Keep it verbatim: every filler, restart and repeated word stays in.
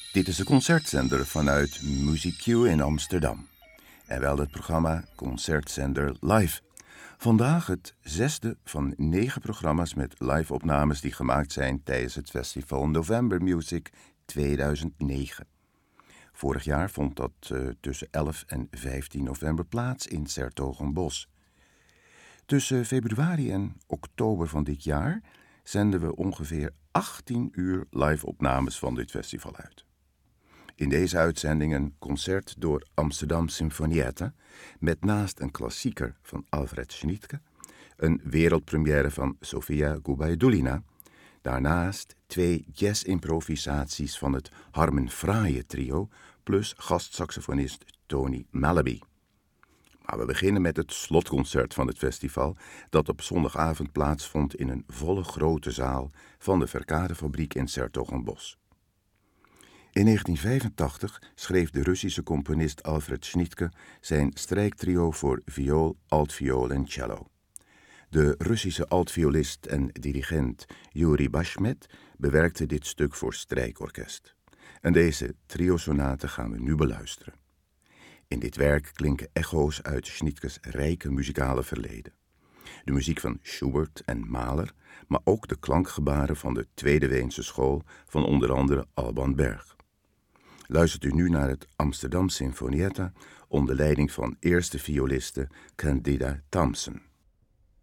Dit is de concertzender vanuit Music Q in Amsterdam. En wel het programma Concertzender Live. Vandaag het zesde van negen programma's met live-opnames die gemaakt zijn tijdens het festival November Music tweeduizend negen. Vorig jaar vond dat uh, tussen elf en vijftien november plaats in 's-Hertogenbosch. Tussen februari en oktober van dit jaar zenden we ongeveer achttien uur live-opnames van dit festival uit. In deze uitzending een concert door Amsterdam Sinfonietta, met naast een klassieker van Alfred Schnittke, een wereldpremière van Sofia Gubaidulina, daarnaast twee jazz-improvisaties van het Harmen Fraaie trio, plus gastsaxofonist Tony Malaby. Maar we beginnen met het slotconcert van het festival, dat op zondagavond plaatsvond in een volle grote zaal van de Verkadefabriek in 's-Hertogenbosch. In negentien vijfentachtig schreef de Russische componist Alfred Schnittke zijn strijktrio voor viool, altviool en cello. De Russische altviolist en dirigent Yuri Bashmet bewerkte dit stuk voor strijkorkest. En deze triosonate gaan we nu beluisteren. In dit werk klinken echo's uit Schnittkes rijke muzikale verleden. De muziek van Schubert en Mahler, maar ook de klankgebaren van de Tweede Weense school van onder andere Alban Berg. Luistert u nu naar het Amsterdam Sinfonietta onder leiding van eerste violiste Candida Thompson.